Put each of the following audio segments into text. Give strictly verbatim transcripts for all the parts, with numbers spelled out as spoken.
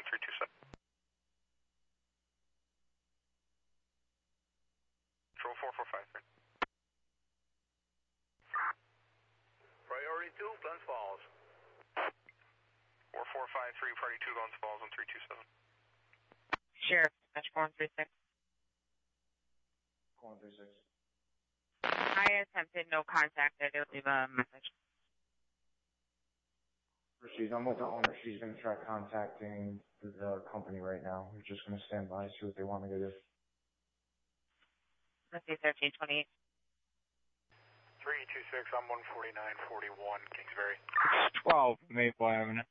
one three two seven. Control four four five three. Priority two, Glens Falls. four four five three, Priority two, Glens Falls, one three two seven. Sheriff, dispatch four one three six. four one three six. I attempted no contact. I did leave a message. She's, I'm with the owner. She's going to try contacting the company right now. We're just going to stand by and see what they want me to do. Let's see, thirteen twenty-eight. three two six, I'm one forty-nine forty-one, Kingsbury. twelve Maple Avenue.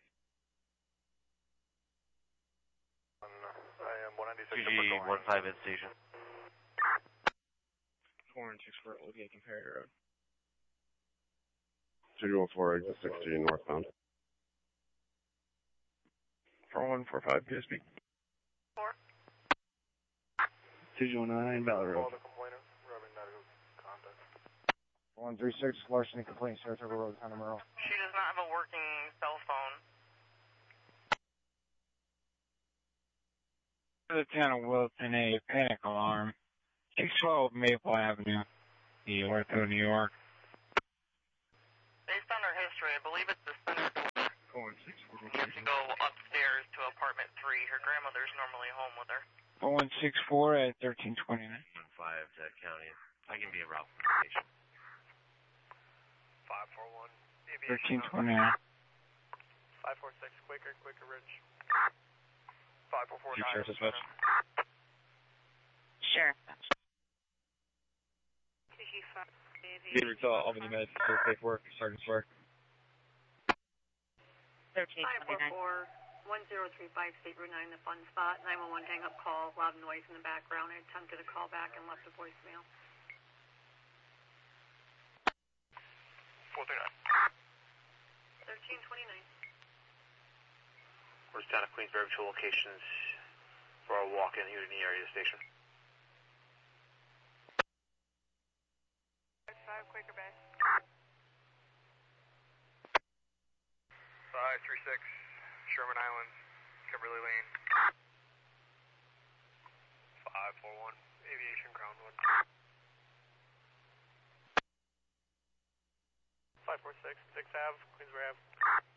I am one ninety-six. G G one five at station. four one six four, locate Comparator Road. two one four, exit sixteen, northbound. four one four five, P S B. Four. two oh nine, Ballard Road. Call the complainer, Reverend Medical Contact. one three six, larceny complaint, Saratoga Road, Town of Merle. She does not have a working cell phone. Lieutenant Wilson, a panic alarm. six twelve Maple Avenue, New York, New York. Based on her history, I believe it's the center door. four one six four. You have to go upstairs to apartment three. Her grandmother's normally home with her. four one six four at thirteen twenty-nine. one five to County. I can be a route from the station. five four one, thirteen twenty-nine. five four six, Quaker, Quaker Ridge. five four four Chief nine. Sheriff's Dispatch. Sheriff. David to Albany Med, so safe work, Sergeant's work. thirteen five four twenty-nine. four, one zero three five, State Route nine, the fun spot. nine one one hang up call, loud noise in the background. I attempted a call back and left a voicemail. four three nine. thirteen twenty-nine. Where's town of Queensbury, two locations for our walk-in here in the area station. five, Quaker Bay. five three six, Sherman Island, Kimberly Lane. five four one, Aviation Crownwood. five four six, sixth Ave, Queensbury Ave.